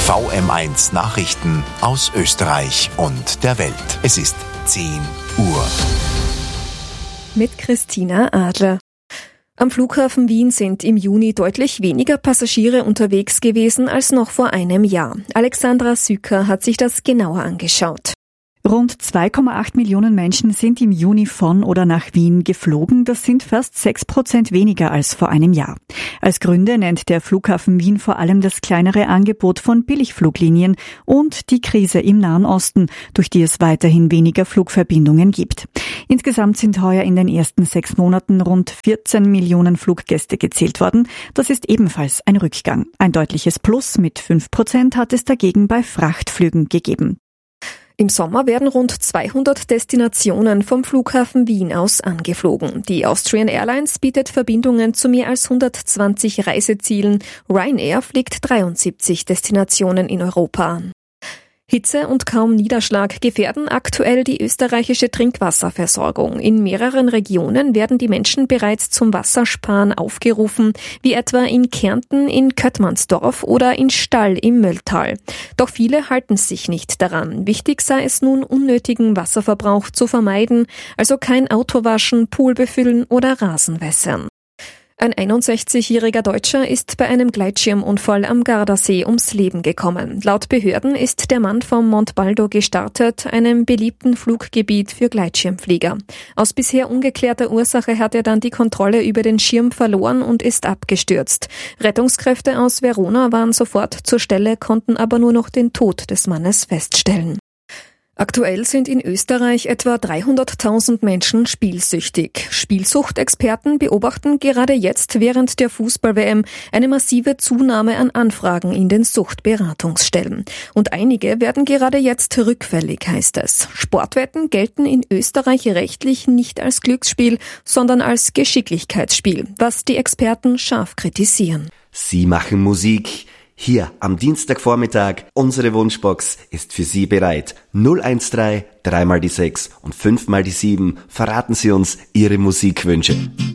VM1 Nachrichten aus Österreich und der Welt. Es ist 10 Uhr. Mit Christina Adler. Am Flughafen Wien sind im Juni deutlich weniger Passagiere unterwegs gewesen als noch vor einem Jahr. Alexandra Süker hat sich das genauer angeschaut. Rund 2,8 Millionen Menschen sind im Juni von oder nach Wien geflogen. Das sind fast 6% weniger als vor einem Jahr. Als Gründe nennt der Flughafen Wien vor allem das kleinere Angebot von Billigfluglinien und die Krise im Nahen Osten, durch die es weiterhin weniger Flugverbindungen gibt. Insgesamt sind heuer in den ersten 6 Monaten rund 14 Millionen Fluggäste gezählt worden. Das ist ebenfalls ein Rückgang. Ein deutliches Plus mit 5% hat es dagegen bei Frachtflügen gegeben. Im Sommer werden rund 200 Destinationen vom Flughafen Wien aus angeflogen. Die Austrian Airlines bietet Verbindungen zu mehr als 120 Reisezielen. Ryanair fliegt 73 Destinationen in Europa an. Hitze und kaum Niederschlag gefährden aktuell die österreichische Trinkwasserversorgung. In mehreren Regionen werden die Menschen bereits zum Wassersparen aufgerufen, wie etwa in Kärnten, in Köttmannsdorf oder in Stall im Mölltal. Doch viele halten sich nicht daran. Wichtig sei es nun, unnötigen Wasserverbrauch zu vermeiden, also kein Auto waschen, Pool befüllen oder Rasen wässern. Ein 61-jähriger Deutscher ist bei einem Gleitschirmunfall am Gardasee ums Leben gekommen. Laut Behörden ist der Mann vom Monte Baldo gestartet, einem beliebten Fluggebiet für Gleitschirmflieger. Aus bisher ungeklärter Ursache hat er dann die Kontrolle über den Schirm verloren und ist abgestürzt. Rettungskräfte aus Verona waren sofort zur Stelle, konnten aber nur noch den Tod des Mannes feststellen. Aktuell sind in Österreich etwa 300.000 Menschen spielsüchtig. Spielsuchtexperten beobachten gerade jetzt während der Fußball-WM eine massive Zunahme an Anfragen in den Suchtberatungsstellen. Und einige werden gerade jetzt rückfällig, heißt es. Sportwetten gelten in Österreich rechtlich nicht als Glücksspiel, sondern als Geschicklichkeitsspiel, was die Experten scharf kritisieren. Sie machen Musik. Hier am Dienstagvormittag, unsere Wunschbox ist für Sie bereit. 013 3 mal die 6 und 5 mal die 7. Verraten Sie uns Ihre Musikwünsche.